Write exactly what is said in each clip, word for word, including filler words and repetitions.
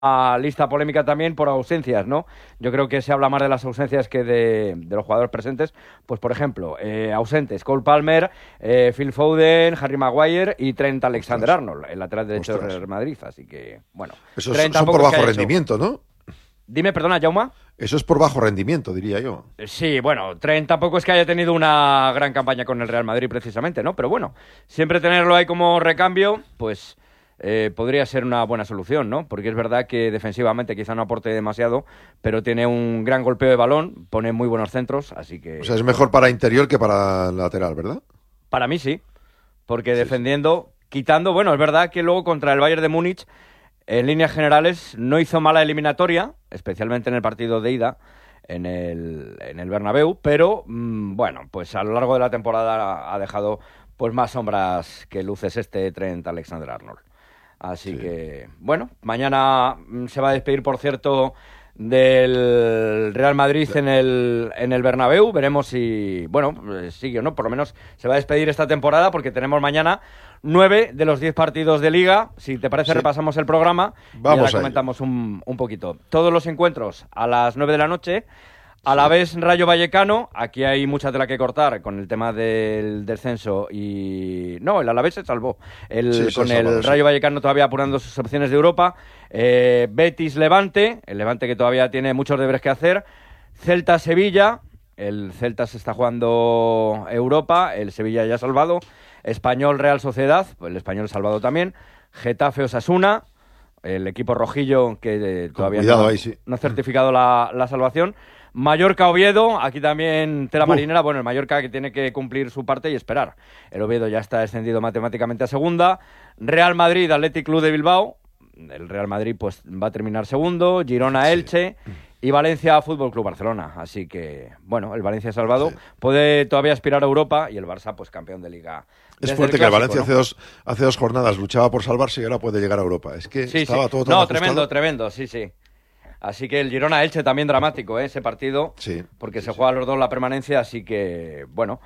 a lista polémica también por ausencias, ¿no? Yo creo que se habla más de las ausencias que de, de los jugadores presentes. Pues, por ejemplo, eh, ausentes, Cole Palmer, eh, Phil Foden, Harry Maguire y Trent Alexander-Arnold, el lateral derecho del Real Madrid. Así que, bueno. Esos Trent son por bajo rendimiento, ¿no? Dime, perdona, Jauma. Eso es por bajo rendimiento, diría yo. Sí, bueno, Trent tampoco es que haya tenido una gran campaña con el Real Madrid precisamente, ¿no? Pero bueno, siempre tenerlo ahí como recambio, pues... Eh, podría ser una buena solución, ¿no? Porque es verdad que defensivamente quizá no aporte demasiado, pero tiene un gran golpeo de balón, pone muy buenos centros, así que... O sea, es mejor para interior que para lateral, ¿verdad? Para mí sí, porque sí, defendiendo, sí. quitando... Bueno, es verdad que luego contra el Bayern de Múnich, en líneas generales, no hizo mala eliminatoria, especialmente en el partido de ida, en el, en el Bernabéu, pero, mmm, bueno, pues a lo largo de la temporada ha dejado pues más sombras que luces este Trent Alexander-Arnold. Así sí. que, bueno, mañana se va a despedir, por cierto, del Real Madrid en el, en el Bernabéu. Veremos si, bueno, sigue o no, por lo menos se va a despedir esta temporada porque tenemos mañana nueve de los diez partidos de Liga. Si te parece, sí. repasamos el programa Vamos y ahora comentamos un, un poquito. Todos los encuentros a las nueve de la noche. A la vez Rayo Vallecano, aquí hay mucha tela que cortar con el tema del descenso y... No, el Alavés se salvó, el, sí, con el salvado, Rayo sí. Vallecano todavía apurando sus opciones de Europa, eh, Betis Levante, el Levante que todavía tiene muchos deberes que hacer, Celta Sevilla, el Celta se está jugando Europa, el Sevilla ya salvado, Español Real Sociedad, el Español salvado también, Getafe Osasuna, el equipo rojillo que eh, todavía no, ahí, sí. no ha certificado la, la salvación, Mallorca Oviedo, aquí también tela marinera, bueno, el Mallorca que tiene que cumplir su parte y esperar. El Oviedo ya está descendido matemáticamente a segunda. Real Madrid, Athletic Club de Bilbao, el Real Madrid pues va a terminar segundo, Girona Elche sí. y Valencia Fútbol Club Barcelona. Así que, bueno, el Valencia salvado sí. puede todavía aspirar a Europa y el Barça pues campeón de Liga. Es fuerte el clásico, que el Valencia ¿no? hace, dos, hace dos jornadas luchaba por salvarse y ahora puede llegar a Europa. Es que sí, estaba sí. todo tan No, ajustado. tremendo, tremendo, sí, sí. Así que el Girona-Elche también dramático, ¿eh? Ese partido, sí, porque sí, se sí. juega los dos la permanencia, así que, bueno,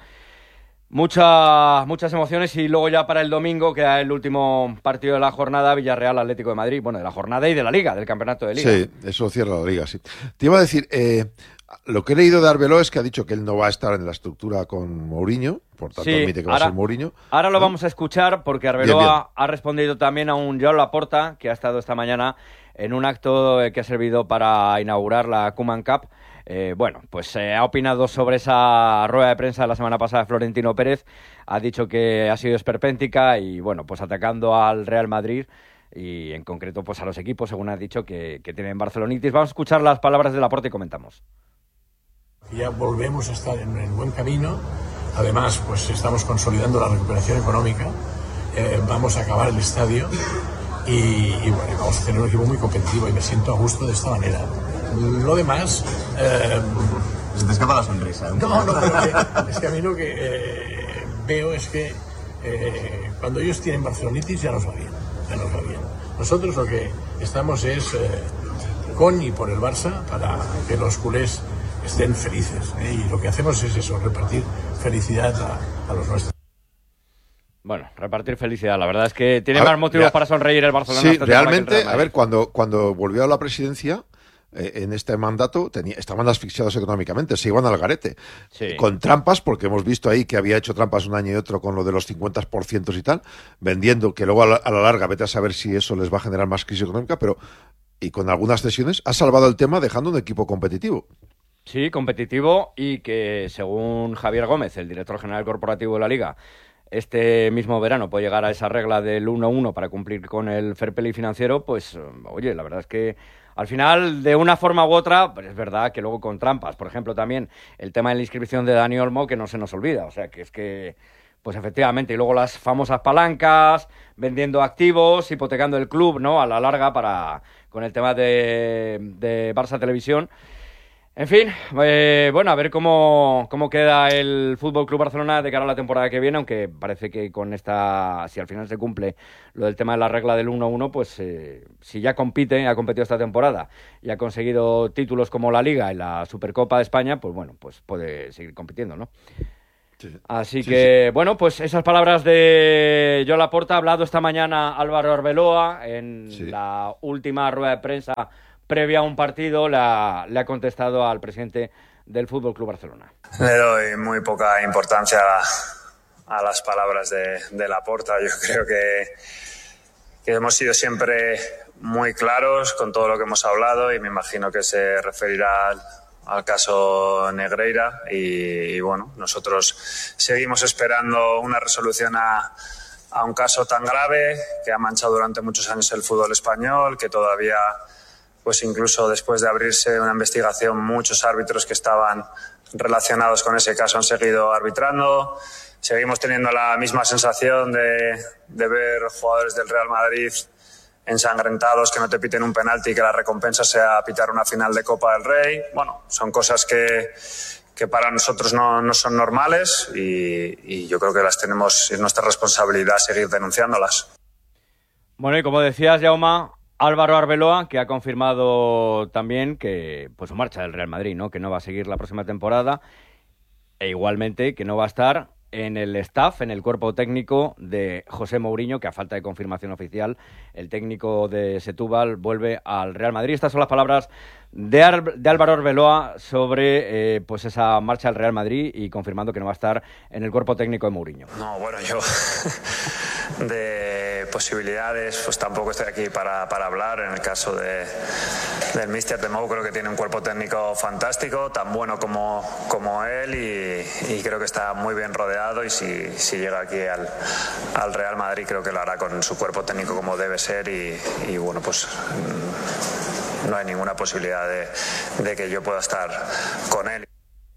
muchas muchas emociones. Y luego ya para el domingo queda el último partido de la jornada, Villarreal-Atlético de Madrid, bueno, de la jornada y de la Liga, del campeonato de Liga. Sí, eso cierra la Liga, sí. Te iba a decir, eh, lo que he leído de Arbeloa es que ha dicho que él no va a estar en la estructura con Mourinho, por tanto sí, admite que ahora, va a ser Mourinho. Ahora lo ¿no? vamos a escuchar porque Arbeloa bien, bien. ha respondido también a un Joan Laporta, que ha estado esta mañana en un acto que ha servido para inaugurar la Koeman Cup. Eh, bueno, pues eh, ha opinado sobre esa rueda de prensa de la semana pasada de Florentino Pérez, ha dicho que ha sido esperpéntica y, bueno, pues atacando al Real Madrid y en concreto pues a los equipos, según ha dicho, que, que tienen barcelonitis. Vamos a escuchar las palabras de Laporta y comentamos. Ya volvemos a estar en el buen camino, además pues estamos consolidando la recuperación económica, eh, vamos a acabar el estadio y, y bueno, vamos a tener un equipo muy competitivo y me siento a gusto de esta manera. Lo demás... Eh, Se te escapa la sonrisa. ¿eh? No, no, pero es que a mí lo que eh, veo es que eh, cuando ellos tienen barcelonitis ya nos va bien, ya nos va bien. Nosotros lo que estamos es eh, con y por el Barça para que los culés estén felices, ¿eh? Y lo que hacemos es eso, repartir felicidad a, a los nuestros. Bueno, repartir felicidad. La verdad es que tiene ver, más motivos ya, para sonreír el Barcelona. Sí, realmente, a ver, cuando, cuando volvió a la presidencia, eh, en este mandato, tenía, estaban asfixiados económicamente, se iban al garete. Sí. Con trampas, porque hemos visto ahí que había hecho trampas un año y otro con lo de los cincuenta por ciento y tal, vendiendo, que luego a la, a la larga, vete a saber si eso les va a generar más crisis económica, pero, y con algunas cesiones, ha salvado el tema dejando un equipo competitivo. Sí, competitivo y que, según Javier Gómez, el director general corporativo de la Liga, este mismo verano puede llegar a esa regla del uno uno para cumplir con el fair play financiero, pues, oye, la verdad es que al final, de una forma u otra, pues es verdad que luego con trampas. Por ejemplo, también el tema de la inscripción de Dani Olmo, que no se nos olvida. O sea, que es que, pues efectivamente, y luego las famosas palancas, vendiendo activos, hipotecando el club, ¿no? A la larga para con el tema de, de Barça Televisión. En fin, eh, bueno, a ver cómo, cómo queda el Fútbol Club Barcelona de cara a la temporada que viene, aunque parece que con esta, si al final se cumple lo del tema de la regla del uno uno, pues eh, si ya compite, ha competido esta temporada y ha conseguido títulos como la Liga y la Supercopa de España, pues bueno, pues puede seguir compitiendo, ¿no? Sí. Así Sí, que, sí. bueno, pues esas palabras de Joan Laporta. Ha hablado esta mañana Álvaro Arbeloa en sí. la última rueda de prensa previa a un partido. La, le ha contestado al presidente del Fútbol Club Barcelona. Le doy muy poca importancia a, a las palabras de, de Laporta. Yo creo que, que hemos sido siempre muy claros con todo lo que hemos hablado y me imagino que se referirá al, al caso Negreira y, y bueno, nosotros seguimos esperando una resolución a, a un caso tan grave que ha manchado durante muchos años el fútbol español, que todavía, pues incluso después de abrirse una investigación, muchos árbitros que estaban relacionados con ese caso han seguido arbitrando. Seguimos teniendo la misma sensación de, de ver jugadores del Real Madrid ensangrentados, que no te piten un penalti y que la recompensa sea pitar una final de Copa del Rey. Bueno, son cosas que, que para nosotros no, no son normales y, y yo creo que las tenemos, es nuestra responsabilidad seguir denunciándolas. Bueno, y como decías, Jaume, Álvaro Arbeloa, que ha confirmado también que pues su marcha del Real Madrid, ¿no? Que no va a seguir la próxima temporada e igualmente que no va a estar en el staff, en el cuerpo técnico de José Mourinho, que a falta de confirmación oficial, el técnico de Setúbal vuelve al Real Madrid. Estas son las palabras de, Ar- de Álvaro Arbeloa sobre eh, pues esa marcha al Real Madrid y confirmando que no va a estar en el cuerpo técnico de Mourinho. No, bueno, yo de posibilidades pues tampoco estoy aquí para, para hablar. En el caso de, del míster de Mou, creo que tiene un cuerpo técnico fantástico, tan bueno como, como él y, y creo que está muy bien rodeado y si, si llega aquí al, al Real Madrid creo que lo hará con su cuerpo técnico como debe ser y, y bueno, pues no hay ninguna posibilidad de, de que yo pueda estar con él.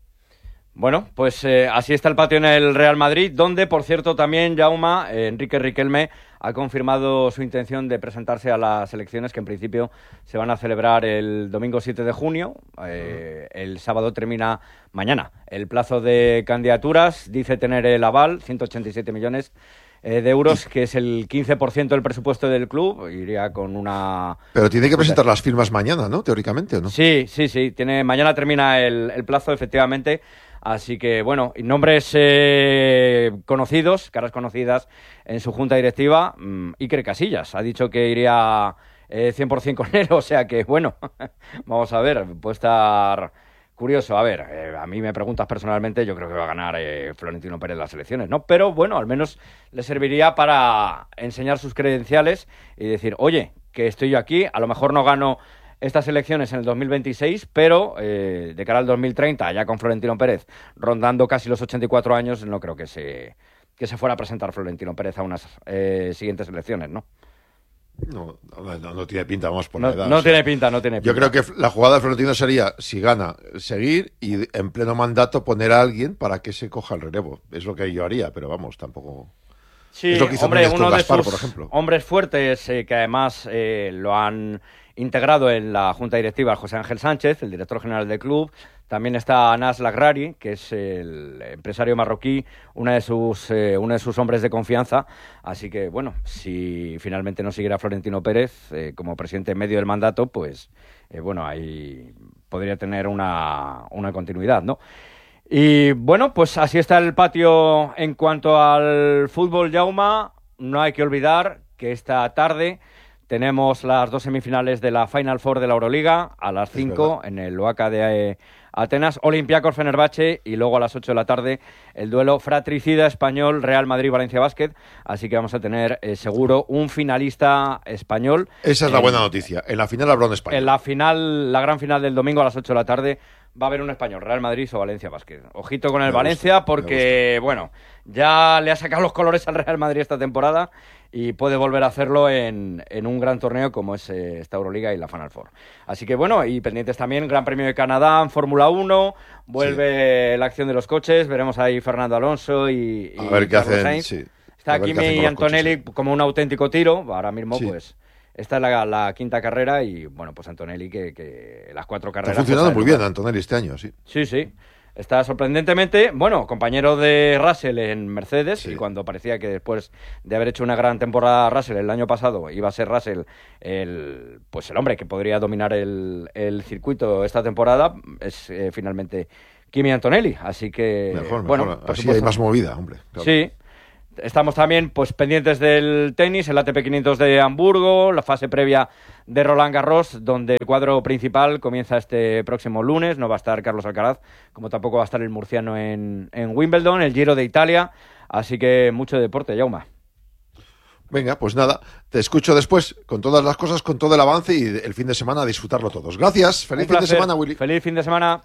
Bueno, pues eh, así está el patio en el Real Madrid, donde, por cierto, también Jaume, eh, Enrique Riquelme ha confirmado su intención de presentarse a las elecciones que en principio se van a celebrar el domingo siete de junio. Eh, el sábado termina mañana el plazo de candidaturas. Dice tener el aval, ciento ochenta y siete millones eh, de euros, que es el quince por ciento del presupuesto del club. Iría con una... Pero tiene que presentar las firmas mañana, ¿no? Teóricamente, ¿o no? Sí, sí, sí. Tiene, mañana termina el, el plazo, efectivamente. Así que, bueno, nombres eh, conocidos, caras conocidas en su junta directiva. mmm, Iker Casillas ha dicho que iría eh, cien por ciento con él, o sea que, bueno, vamos a ver, puede estar curioso. A ver, eh, a mí me preguntas personalmente, yo creo que va a ganar eh, Florentino Pérez las elecciones, ¿no? Pero, bueno, al menos le serviría para enseñar sus credenciales y decir, oye, que estoy yo aquí, a lo mejor no gano estas elecciones en el dos mil veintiséis, pero eh, de cara al dos mil treinta, ya con Florentino Pérez rondando casi los ochenta y cuatro años, no creo que se, que se fuera a presentar Florentino Pérez a unas eh, siguientes elecciones, ¿no? No, no, no, no tiene pinta, vamos por No, la edad. no o sea, tiene pinta, no tiene pinta. Yo creo que la jugada de Florentino sería, si gana, seguir y en pleno mandato poner a alguien para que se coja el relevo. Es lo que yo haría, pero vamos, tampoco... Sí, es lo que hizo hombre, Núñez con uno de Gaspar, sus por ejemplo. hombres fuertes eh, que además eh, lo han integrado en la junta directiva, José Ángel Sánchez, el director general del club. También está Anas Lagrari, que es el empresario marroquí, una de sus, eh, uno de sus hombres de confianza. Así que, bueno, si finalmente no siguiera Florentino Pérez eh, como presidente en medio del mandato, pues, eh, bueno, ahí podría tener una, una continuidad, ¿no? Y, bueno, pues así está el patio en cuanto al fútbol, Jaume. No hay que olvidar que esta tarde tenemos las dos semifinales de la Final Four de la Euroliga a las cinco en el Oaca de eh, Atenas, Olympiacos Fenerbahce, y luego a las ocho de la tarde el duelo fratricida español Real Madrid-Valencia Basket. Así que vamos a tener eh, seguro un finalista español. Esa es la en, buena noticia. En la final habrá un español. En la final, la gran final del domingo a las ocho de la tarde va a haber un español, Real Madrid o Valencia Basket. Ojito con el me Valencia gusta, porque, bueno, ya le ha sacado los colores al Real Madrid esta temporada y puede volver a hacerlo en, en un gran torneo como es eh, esta Euroliga y la Final Four. Así que, bueno, y pendientes también Gran Premio de Canadá en Fórmula uno, vuelve sí. la acción de los coches, veremos ahí Fernando Alonso y, y a ver qué Carlos hacen, Sainz. Sí. Está Kimi y Antonelli coches, como un auténtico tiro, ahora mismo sí. pues... Esta es la, la quinta carrera y, bueno, pues Antonelli que, que las cuatro carreras... Está funcionando muy bien Antonelli este año, sí. Sí, sí. Está sorprendentemente, bueno, compañero de Russell en Mercedes, sí. y cuando parecía que después de haber hecho una gran temporada Russell el año pasado, iba a ser Russell el, pues el hombre que podría dominar el, el circuito esta temporada, es eh, finalmente Kimi Antonelli. Así que, mejor, bueno, mejor. por Así supuesto. hay más movida, hombre. Claro. Sí. Estamos también pues pendientes del tenis, el A T P quinientos de Hamburgo, la fase previa de Roland Garros, donde el cuadro principal comienza este próximo lunes. No va a estar Carlos Alcaraz, como tampoco va a estar el murciano en, en Wimbledon, el Giro de Italia. Así que mucho deporte, Jaume. Venga, pues nada, te escucho después con todas las cosas, con todo el avance y el fin de semana a disfrutarlo todos. Gracias, feliz fin de semana, Willy. Feliz fin de semana.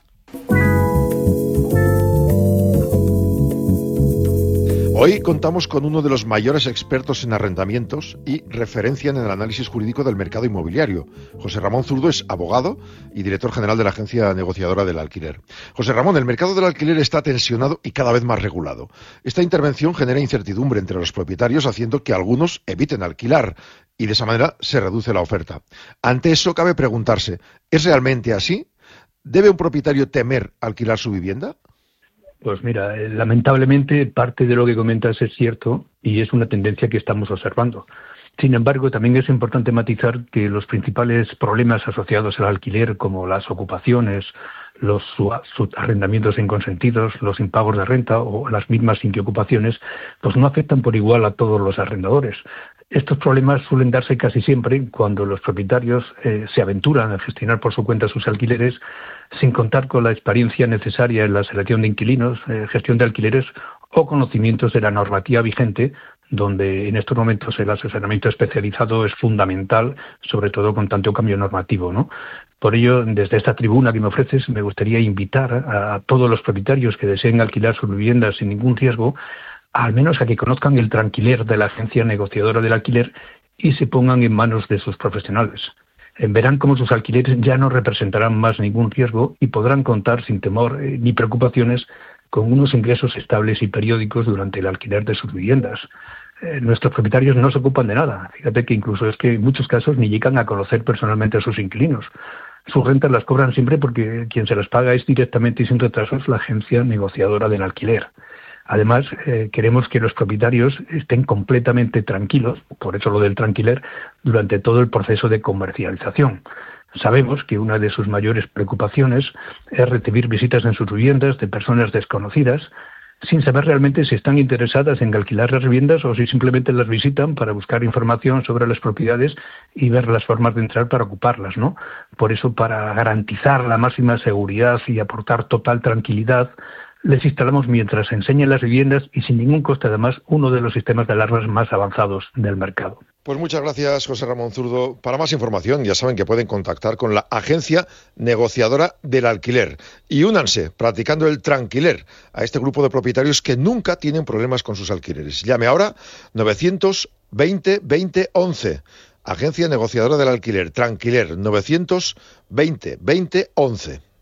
Hoy contamos con uno de los mayores expertos en arrendamientos y referencia en el análisis jurídico del mercado inmobiliario. José Ramón Zurdo es abogado y director general de la agencia negociadora del alquiler. José Ramón, el mercado del alquiler está tensionado y cada vez más regulado. Esta intervención genera incertidumbre entre los propietarios, haciendo que algunos eviten alquilar y de esa manera se reduce la oferta. Ante eso cabe preguntarse, ¿es realmente así? ¿Debe un propietario temer alquilar su vivienda? Pues mira, lamentablemente parte de lo que comentas es cierto y es una tendencia que estamos observando. Sin embargo, también es importante matizar que los principales problemas asociados al alquiler, como las ocupaciones, los arrendamientos inconsentidos, los impagos de renta o las mismas inquiocupaciones, pues no afectan por igual a todos los arrendadores. Estos problemas suelen darse casi siempre cuando los propietarios eh, se aventuran a gestionar por su cuenta sus alquileres sin contar con la experiencia necesaria en la selección de inquilinos, eh, gestión de alquileres o conocimientos de la normativa vigente, donde en estos momentos el asesoramiento especializado es fundamental, sobre todo con tanto cambio normativo, ¿no? Por ello, desde esta tribuna que me ofreces, me gustaría invitar a, a todos los propietarios que deseen alquilar sus viviendas sin ningún riesgo, al menos a que conozcan el tranquiler de la agencia negociadora del alquiler y se pongan en manos de sus profesionales. Verán cómo sus alquileres ya no representarán más ningún riesgo y podrán contar sin temor eh, ni preocupaciones con unos ingresos estables y periódicos durante el alquiler de sus viviendas. Eh, nuestros propietarios no se ocupan de nada. Fíjate que incluso es que en muchos casos ni llegan a conocer personalmente a sus inquilinos. Sus rentas las cobran siempre porque quien se las paga es directamente y sin retrasos la agencia negociadora del alquiler. Además, eh, queremos que los propietarios estén completamente tranquilos, por eso lo del tranquiler, durante todo el proceso de comercialización. Sabemos que una de sus mayores preocupaciones es recibir visitas en sus viviendas de personas desconocidas, sin saber realmente si están interesadas en alquilar las viviendas o si simplemente las visitan para buscar información sobre las propiedades y ver las formas de entrar para ocuparlas, ¿no? Por eso, para garantizar la máxima seguridad y aportar total tranquilidad, les instalamos mientras enseñan las viviendas y sin ningún coste además uno de los sistemas de alarmas más avanzados del mercado. Pues muchas gracias, José Ramón Zurdo. Para más información ya saben que pueden contactar con la agencia negociadora del alquiler y únanse practicando el tranquiler a este grupo de propietarios que nunca tienen problemas con sus alquileres. Llame ahora novecientos veinte veinte once. Agencia negociadora del alquiler, tranquiler novecientos veinte veinte once.